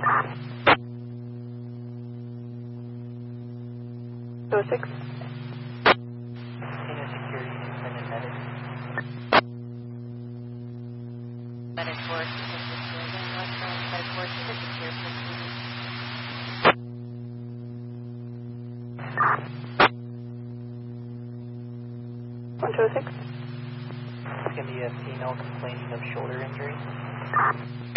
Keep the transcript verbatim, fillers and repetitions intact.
two oh six. Senior security superintendent medic. Medic four, senior security, medic four, senior security. one two oh six. It's going to be a female complaining of shoulder injury.